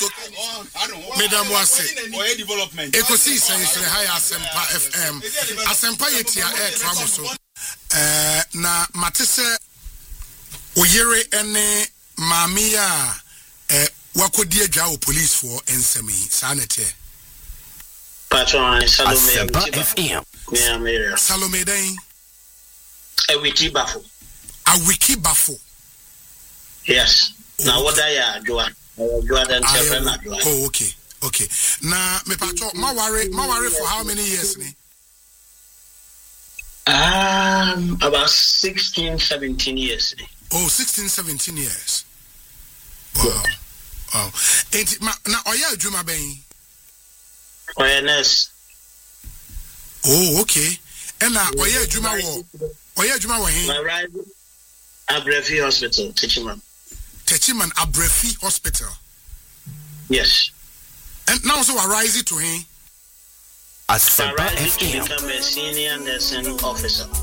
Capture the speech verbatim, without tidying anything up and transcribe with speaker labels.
Speaker 1: Madam Wase. Ekosi say high Asempa F M. Asempa yetia air travel so. Eh na matese oyere ene mamia eh wakodi adwa o police for ensemi sanete.
Speaker 2: Patron Salome
Speaker 3: F M.
Speaker 2: Yeah,
Speaker 1: Salome den.
Speaker 2: A wiki bafo.
Speaker 1: A wiki bafo.
Speaker 2: Yes. Now what I are doing?
Speaker 1: Oh, okay, okay. Now, me pato, ma worry, ma worry for how many years? Ne?
Speaker 2: Um, about sixteen, seventeen years. Ne?
Speaker 1: Oh, sixteen, seventeen years. Wow, wow. Ain't ma na oya adwuma ben?
Speaker 2: Oya nurse.
Speaker 1: Oh, okay. And na oya adwuma wo? Oya adwuma wo hen?
Speaker 2: My right, Abrefi Hospital, Techiman.
Speaker 1: Techiman Abrefi Hospital.
Speaker 2: Yes.
Speaker 1: And now so arise to him.
Speaker 2: Asempa F M. Become a senior nursing officer.